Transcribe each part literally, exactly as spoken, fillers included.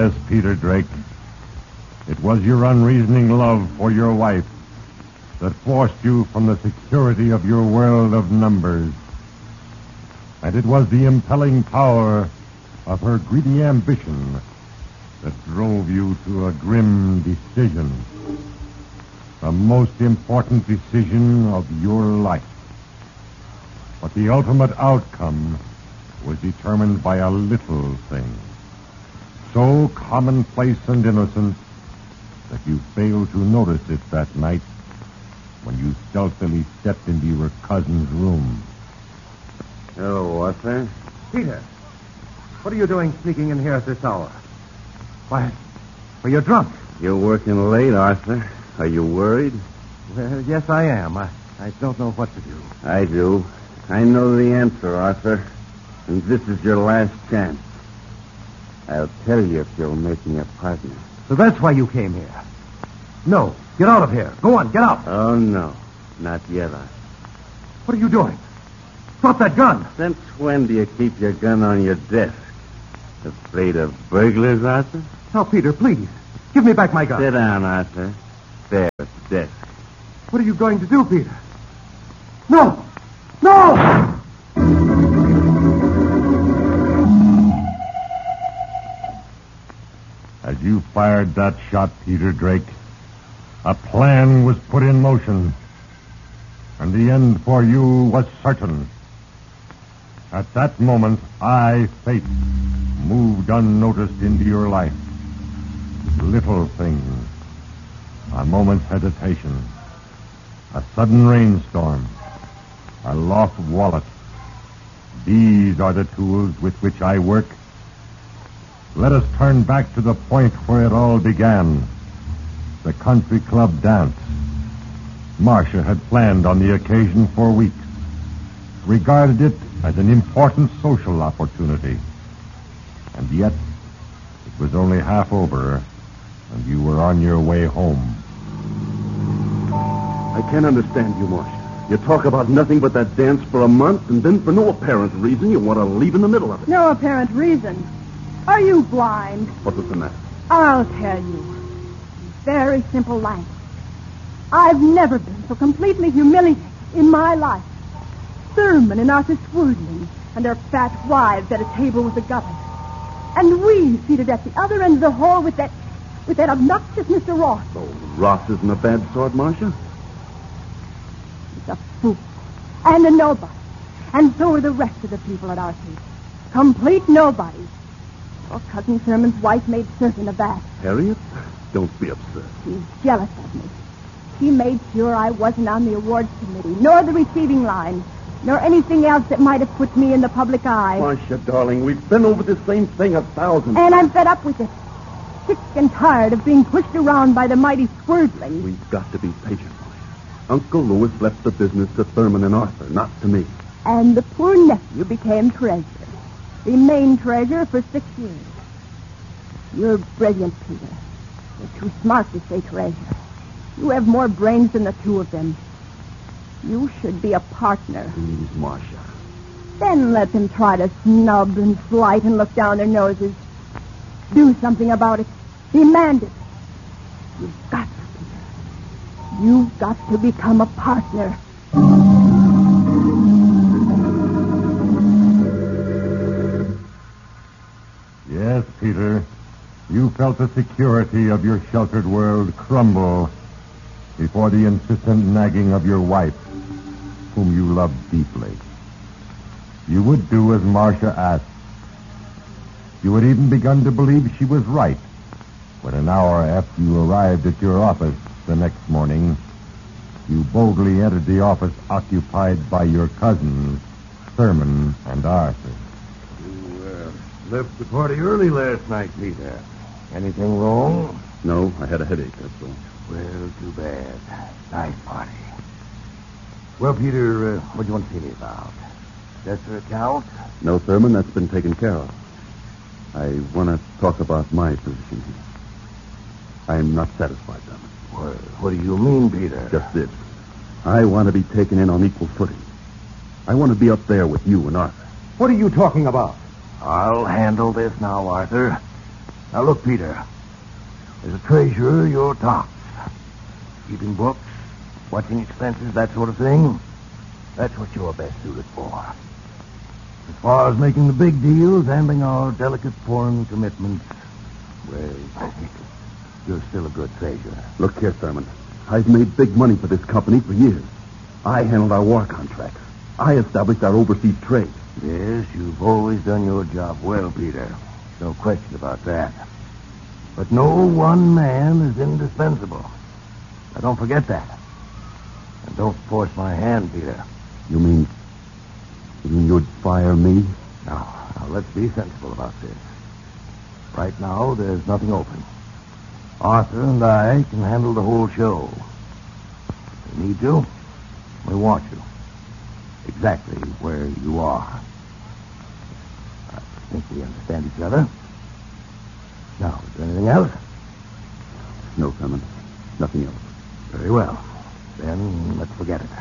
Yes, Peter Drake. It was your unreasoning love for your wife that forced you from the security of your world of numbers. And it was the impelling power of her greedy ambition that drove you to a grim decision. The most important decision of your life. But the ultimate outcome was determined by a little thing, so commonplace and innocent that you failed to notice it that night when you stealthily stepped into your cousin's room. Hello, Arthur. Peter, what are you doing sneaking in here at this hour? Why, well, you're drunk. You're working late, Arthur. Are you worried? Well, yes, I am. I, I don't know what to do. I do. I know the answer, Arthur. And this is your last chance. I'll tell you if you'll make me a partner. So that's why you came here. No, get out of here. Go on, get out. Oh, no. Not yet, Arthur. What are you doing? Drop that gun. Since when do you keep your gun on your desk? Afraid of burglars, Arthur? Now, Peter, please. Give me back my gun. Sit down, Arthur. There at the desk. What are you going to do, Peter? No! No! As you fired that shot, Peter Drake, a plan was put in motion, and the end for you was certain. At that moment, I, Fate, moved unnoticed into your life. Little things, a moment's hesitation, a sudden rainstorm, a lost wallet. These are the tools with which I work. Let us turn back to the point where it all began, the country club dance. Marcia had planned on the occasion for weeks, regarded it as an important social opportunity. And yet, it was only half over, and you were on your way home. I can't understand you, Marcia. You talk about nothing but that dance for a month, and then for no apparent reason, you want to leave in the middle of it. No apparent reason. Are you blind? What was the matter? I'll tell you. Very simple language. I've never been so completely humiliated in my life. Thurman and Arthur Swerdling and their fat wives at a table with the governor. And we seated at the other end of the hall with that with that obnoxious Mister Ross. Oh, Ross isn't a bad sort, Marcia. He's a fool. And a nobody. And so are the rest of the people at our table. Complete nobodies. Your cousin Thurman's wife made certain of that. Harriet? Don't be upset. She's jealous of me. She made sure I wasn't on the awards committee, nor the receiving line, nor anything else that might have put me in the public eye. Marcia, darling, we've been over this same thing a thousand And I'm fed up with it. Sick and tired of being pushed around by the mighty Swerdling. We've got to be patient, Marcia. Uncle Lewis left the business to Thurman and Arthur, not to me. And the poor nephew became treasurer. Remained treasurer for six years. You're brilliant, Peter. You're too smart to say treasurer. You have more brains than the two of them. You should be a partner. Please, Marcia. Then let them try to snub and slight and look down their noses. Do something about it. Demand it. You've got to, Peter. You've got to become a partner. Yes, Peter. You felt the security of your sheltered world crumble before the insistent nagging of your wife, whom you loved deeply. You would do as Marcia asked. You had even begun to believe she was right when an hour after you arrived at your office the next morning, you boldly entered the office occupied by your cousins, Thurman and Arthur. You uh, left the party early last night, Peter. Anything wrong? No, I had a headache, that's all. Well, too bad. Nice party. Well, Peter, uh, what do you want to see me about? That's your account? No, Thurman, that's been taken care of. I want to talk about my position here. I'm not satisfied, Thurman. Well, what do you mean, Peter? Just this. I want to be taken in on equal footing. I want to be up there with you and Arthur. What are you talking about? I'll handle this now, Arthur. Now, look, Peter. As a treasurer, you're tops. Keeping books, watching expenses, that sort of thing, that's what you're best suited for. As far as making the big deals, handling our delicate foreign commitments, well, you're still a good treasurer. Look here, Thurman. I've made big money for this company for years. I handled our war contracts. I established our overseas trade. Yes, you've always done your job well, Peter. No question about that. But no one man is indispensable. Now, don't forget that. And don't force my hand, Peter. You mean... You mean you'd fire me? Now, now, let's be sensible about this. Right now, there's nothing open. Arthur and I can handle the whole show. If we need to, we want you. Exactly where you are. I think we understand each other. Now, is there anything else? No, Thurman. Nothing else. Very well. Then let's forget it.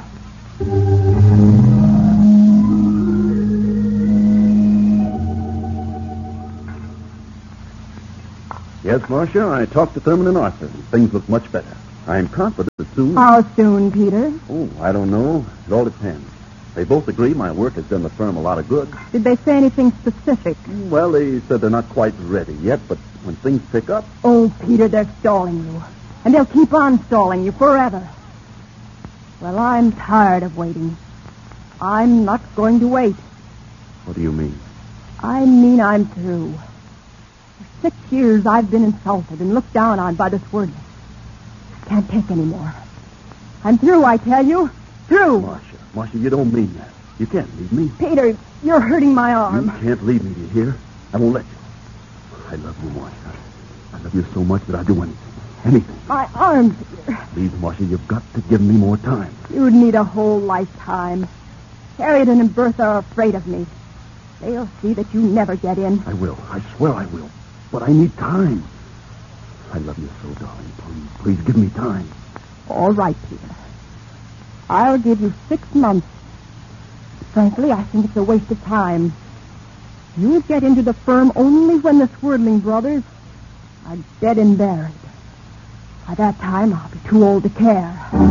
Yes, Marcia, I talked to Thurman and Arthur, and things look much better. I'm confident that soon... How soon, Peter? Oh, I don't know. It all depends. They both agree my work has done the firm a lot of good. Did they say anything specific? Well, they said they're not quite ready yet, but when things pick up... Oh, Peter, they're stalling you. And they'll keep on stalling you forever. Well, I'm tired of waiting. I'm not going to wait. What do you mean? I mean I'm through. For six years I've been insulted and looked down on by the Swordless. I can't take any more. I'm through, I tell you. Through. Marcia, Marcia, you don't mean that. You can't leave me. Peter, you're hurting my arm. You can't leave me, do you hear? I won't let you. I love you, Marcia. I love you so much that I'd do anything. Anything. My arm, Peter. Please, Marcia, you've got to give me more time. You'd need a whole lifetime. Harriet and Bertha are afraid of me. They'll see that you never get in. I will. I swear I will. But I need time. I love you so, darling. Please, please give me time. All right, Peter. I'll give you six months. Frankly, I think it's a waste of time. You'll get into the firm only when the Swirling brothers are dead and buried. By that time, I'll be too old to care.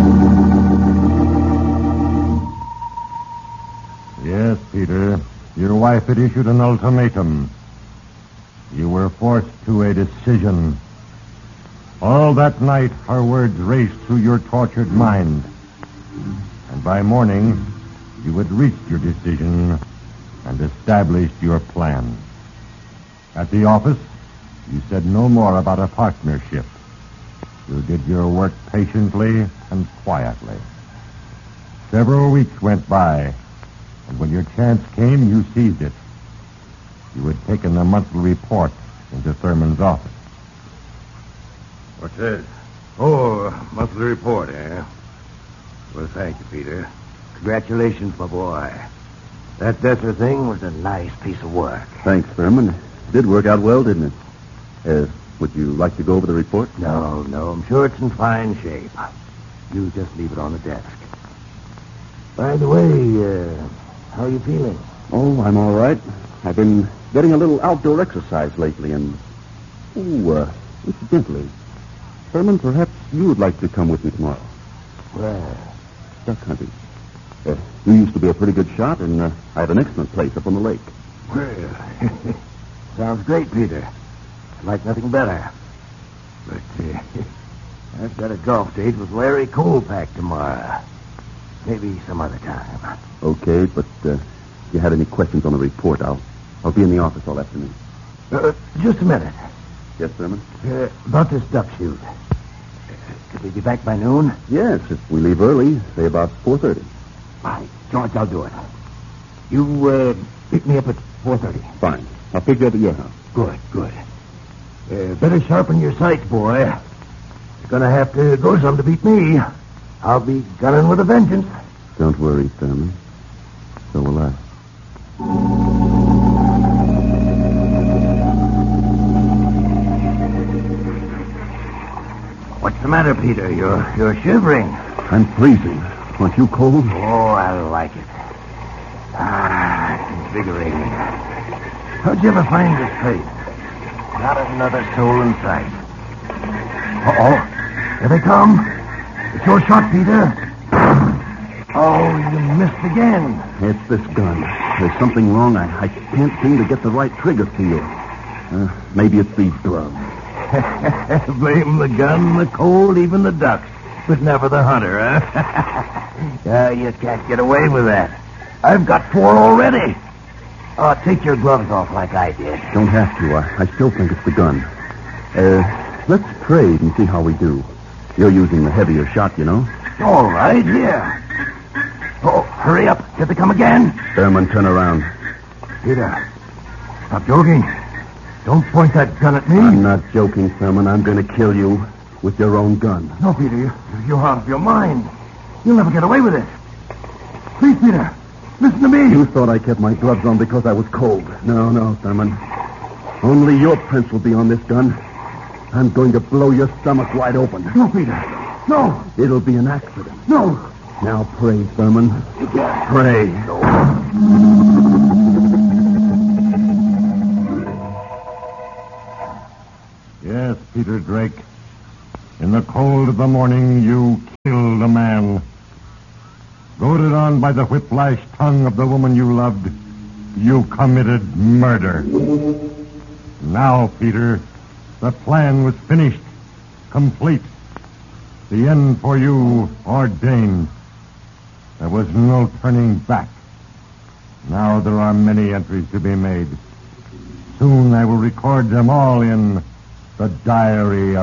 Yes, Peter. Your wife had issued an ultimatum. You were forced to a decision. All that night, her words raced through your tortured mind. And by morning, you had reached your decision and established your plan. At the office, you said no more about a partnership. You did your work patiently and quietly. Several weeks went by, and when your chance came, you seized it. You had taken the monthly report into Thurman's office. What's this? Oh, monthly report, eh? Well, thank you, Peter. Congratulations, my boy. That Desser thing was a nice piece of work. Thanks, Thurman. It did work out well, didn't it? Uh, would you like to go over the report? No, no, I'm sure it's in fine shape. You just leave it on the desk. By the way, uh, how are you feeling? Oh, I'm all right. I've been getting a little outdoor exercise lately, and... Oh, uh, incidentally, Thurman, perhaps you would like to come with me tomorrow. Well, Duck hunting. Uh, you used to be a pretty good shot, and uh, I have an excellent place up on the lake. well, sounds great, Peter. I'd like nothing better. But uh, I've got a golf date with Larry Colpack tomorrow. Maybe some other time. Okay, but uh, if you had any questions on the report, I'll I'll be in the office all afternoon. Uh, just a minute. Yes, Thurman? Uh, about this duck shoot. Uh, could we be back by noon? Yes, if we leave early, say about four thirty. Fine. George, I'll do it. You uh, pick me up at four thirty. Fine. I'll pick you up at your house. Good, good. Uh, better sharpen your sights, boy. You're going to have to go some to beat me. I'll be gunning with a vengeance. Don't worry, Thurman. So will I. What's the matter, Peter? You're you're shivering. I'm freezing. Aren't you cold? Oh, I like it. Ah, it's invigorating. How'd you ever find this place? Not another soul in sight. Uh-oh. Here they come. It's your shot, Peter. Oh, you missed again. It's this gun. There's something wrong. I, I can't seem to get the right trigger feel. Uh, maybe it's these gloves. Blame the gun, the cold, even the ducks, but never the hunter, huh? uh, you can't get away with that. I've got four already. Oh, take your gloves off like I did. Don't have to. I, I still think it's the gun. Uh, let's trade and see how we do. You're using the heavier shot, you know. All right, here. Oh, hurry up. Here they come again. Thurman, turn around. Peter, stop joking. Don't point that gun at me. I'm not joking, Thurman. I'm going to kill you with your own gun. No, Peter, you, you're out of your mind. You'll never get away with it. Please, Peter, listen to me. You thought I kept my gloves on because I was cold. No, no, Thurman. Only your prints will be on this gun. I'm going to blow your stomach wide open. No, Peter. No. It'll be an accident. No. Now pray, Thurman. Pray. No. Yes, Peter Drake. In the cold of the morning, you killed a man. Goaded on by the whiplash tongue of the woman you loved, you committed murder. Now, Peter, the plan was finished, complete. The end for you ordained. There was no turning back. Now there are many entries to be made. Soon I will record them all in the diary of